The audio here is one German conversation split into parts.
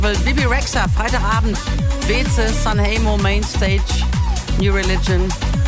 Bibi Rexha, Freitagabend, Beze, Sanremo, Mainstage, New Religion.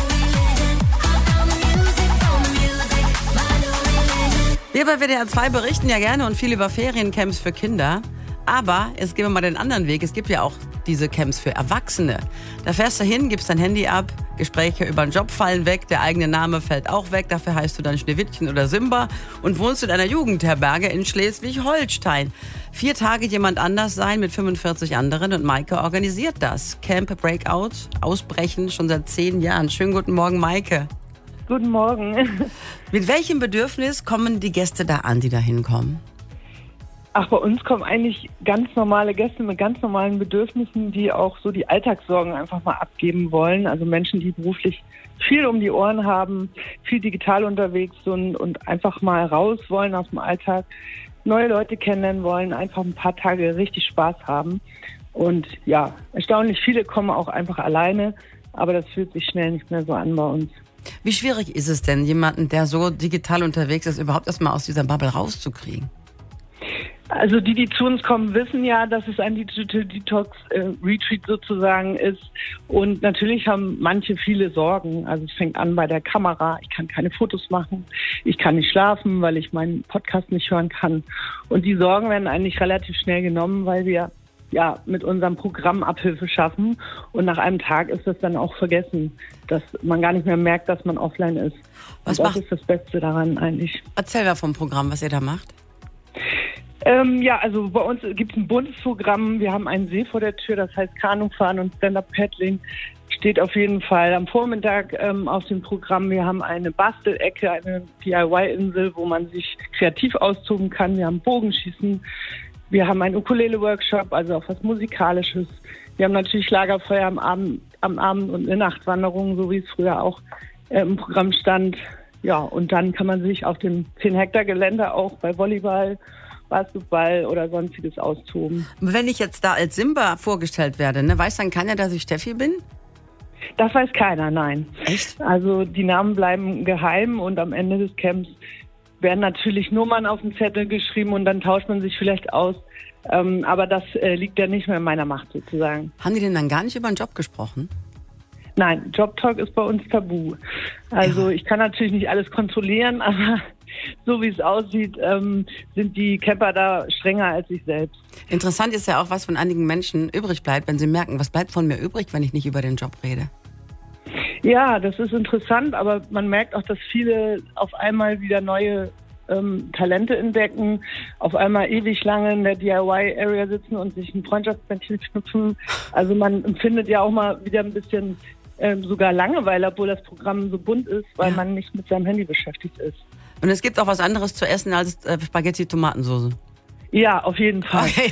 Wir bei WDR 2 berichten ja gerne und viel über Feriencamps für Kinder. Aber jetzt gehen wir mal den anderen Weg. Es gibt ja auch diese Camps für Erwachsene. Da fährst du hin, gibst dein Handy ab, Gespräche über den Job fallen weg, der eigene Name fällt auch weg, dafür heißt du dann Schneewittchen oder Simba und wohnst in einer Jugendherberge in Schleswig-Holstein. 4 Tage jemand anders sein mit 45 anderen und Maike organisiert das. Camp Breakout, Ausbrechen schon seit 10 Jahren. Schönen guten Morgen, Maike. Guten Morgen. Mit welchem Bedürfnis kommen die Gäste da an, die da hinkommen? Ach, bei uns kommen eigentlich ganz normale Gäste mit ganz normalen Bedürfnissen, die auch so die Alltagssorgen einfach mal abgeben wollen. Also Menschen, die beruflich viel um die Ohren haben, viel digital unterwegs sind und einfach mal raus wollen aus dem Alltag, neue Leute kennenlernen wollen, einfach ein paar Tage richtig Spaß haben. Und ja, erstaunlich viele kommen auch einfach alleine, aber das fühlt sich schnell nicht mehr so an bei uns. Wie schwierig ist es denn, jemanden, der so digital unterwegs ist, überhaupt erstmal aus dieser Bubble rauszukriegen? Also die zu uns kommen, wissen ja, dass es ein Digital Detox Retreat sozusagen ist. Und natürlich haben manche viele Sorgen. Also es fängt an bei der Kamera. Ich kann keine Fotos machen. Ich kann nicht schlafen, weil ich meinen Podcast nicht hören kann. Und die Sorgen werden eigentlich relativ schnell genommen, weil wir ja mit unserem Programm Abhilfe schaffen. Und nach einem Tag ist das dann auch vergessen, dass man gar nicht mehr merkt, dass man offline ist. Und das ist das Beste daran eigentlich. Erzähl mal vom Programm, was ihr da macht. Ja, also bei uns gibt es ein buntes Programm. Wir haben einen See vor der Tür, das heißt Kanufahren und Stand-Up-Paddling. Steht auf jeden Fall am Vormittag auf dem Programm. Wir haben eine Bastelecke, eine DIY-Insel, wo man sich kreativ austoben kann. Wir haben Bogenschießen. Wir haben einen Ukulele-Workshop, also auch was Musikalisches. Wir haben natürlich Lagerfeuer am Abend und eine Nachtwanderung, so wie es früher auch im Programm stand. Ja, und dann kann man sich auf dem 10-Hektar-Gelände auch bei Volleyball, Basketball oder sonstiges austoben. Wenn ich jetzt da als Simba vorgestellt werde, weiß dann keiner, dass ich Steffi bin? Das weiß keiner, nein. Echt? Also die Namen bleiben geheim und am Ende des Camps werden natürlich Nummern auf den Zettel geschrieben und dann tauscht man sich vielleicht aus. Aber das liegt ja nicht mehr in meiner Macht sozusagen. Haben die denn dann gar nicht über den Job gesprochen? Nein, Jobtalk ist bei uns tabu. Also ich kann natürlich nicht alles kontrollieren, aber so wie es aussieht, sind die Camper da strenger als ich selbst. Interessant ist ja auch, was von einigen Menschen übrig bleibt, wenn sie merken, was bleibt von mir übrig, wenn ich nicht über den Job rede. Ja, das ist interessant, aber man merkt auch, dass viele auf einmal wieder neue Talente entdecken, auf einmal ewig lange in der DIY-Area sitzen und sich ein Freundschaftsbändchen knüpfen. Also man empfindet ja auch mal wieder ein bisschen sogar Langeweile, obwohl das Programm so bunt ist, weil man nicht mit seinem Handy beschäftigt ist. Und es gibt auch was anderes zu essen als Spaghetti-Tomatensauce. Ja, auf jeden Fall. Okay.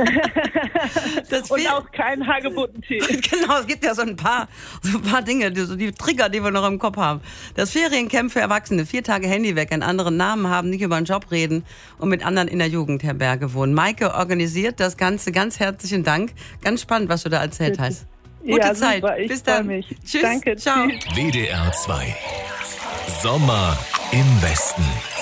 Und auch kein Hagebuttentee. Genau, es gibt ja so ein paar Dinge, die Trigger, die wir noch im Kopf haben. Das Feriencamp für Erwachsene, 4 Tage Handy weg, einen anderen Namen haben, nicht über den Job reden und mit anderen in der Jugendherberge wohnen. Maike organisiert das Ganze, ganz herzlichen Dank. Ganz spannend, was du da erzählt hast. Gute Zeit. Super, bis dann. Mich. Tschüss. Danke. Ciao. WDR 2. Sommer im Westen.